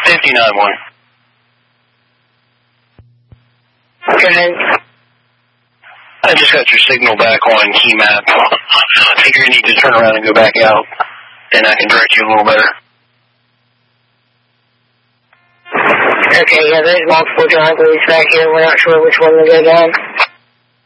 59-1. Go ahead. I just got your signal back on key map. I think you need to turn around and go back out, and I can direct you a little better. Okay, yeah, there's multiple driveways back here. We're not sure which one to go down.